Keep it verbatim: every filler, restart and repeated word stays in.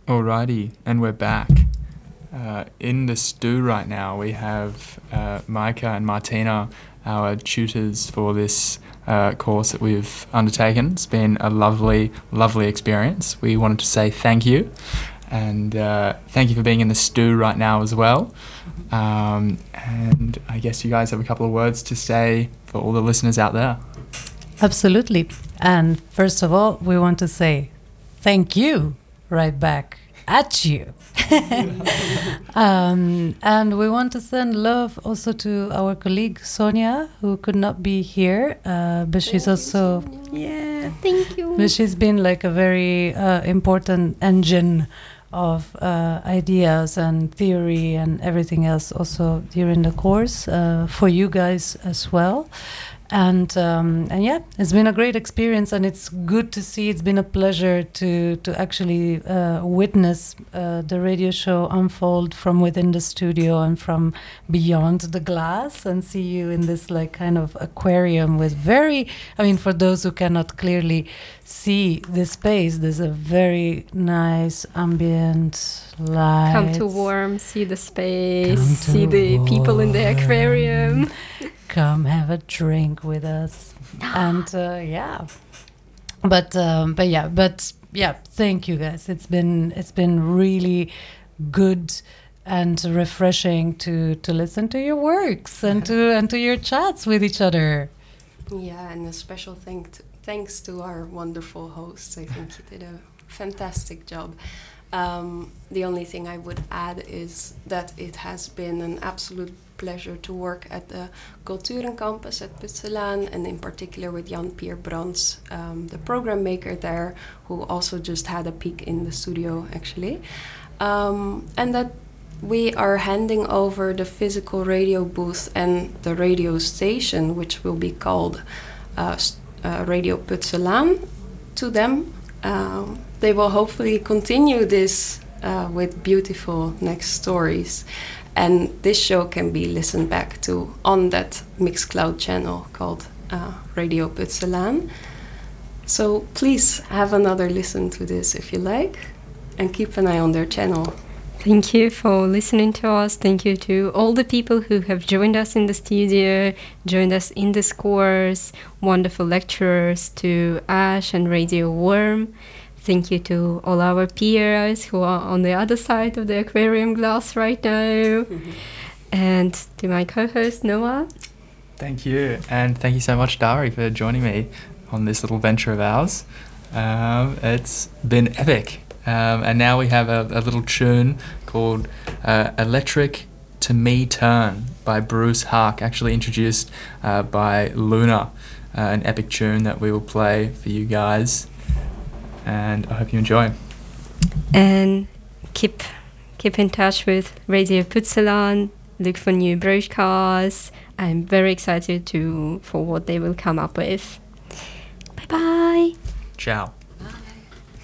Alrighty, and we're back. Uh, in the stew right now, we have uh, Micah and Martina, our tutors for this uh, course that we've undertaken. It's been a lovely, lovely experience. We wanted to say thank you, and uh, thank you for being in the stew right now as well. Um, and I guess you guys have a couple of words to say for all the listeners out there. Absolutely. And first of all, we want to say thank you right back at you. um, and we want to send love also to our colleague Sonia, who could not be here, uh, but she's also yeah thank you but she's been like a very uh, important engine of uh, ideas and theory and everything else also during the course uh, for you guys as well. And um, and yeah, it's been a great experience, and it's good to see. It's been a pleasure to to actually uh, witness uh, the radio show unfold from within the studio and from beyond the glass, and see you in this like kind of aquarium with very. I mean, for those who cannot clearly see the space, there's a very nice ambient light. Come to warm, see the space, see the warm. People in the aquarium. Come have a drink with us. And uh, yeah, but um, but yeah, but yeah. Thank you guys. It's been it's been really good and refreshing to to listen to your works and to and to your chats with each other. Yeah, and a special thank to, thanks to our wonderful hosts. I think you did a fantastic job. Um, the only thing I would add is that it has been an absolute pleasure to work at the Culturen Campus at Putselaan, and in particular with Jan-Pierre Brands, um, the program maker there, who also just had a peek in the studio actually. Um, and that we are handing over the physical radio booth and the radio station, which will be called uh, uh, Radio Putselaan, to them. Um, they will hopefully continue this uh, with beautiful next stories. And this show can be listened back to on that Mixcloud channel called uh, Radio Putselaan. So please have another listen to this if you like, and keep an eye on their channel. Thank you for listening to us. Thank you to all the people who have joined us in the studio, joined us in this course, wonderful lecturers, to Ash and Radio Worm. Thank you to all our peers who are on the other side of the aquarium glass right now. Mm-hmm. And to my co-host, Noah. Thank you. And thank you so much, Dari, for joining me on this little venture of ours. Um, it's been epic. Um, and now we have a, a little tune called uh, Electric to Me Turn by Bruce Hark, actually introduced uh, by Luna, uh, an epic tune that we will play for you guys. And I hope you enjoy. And keep keep in touch with Radio Putselaan. Look for new broadcasts. I'm very excited to for what they will come up with. Bye bye. Ciao.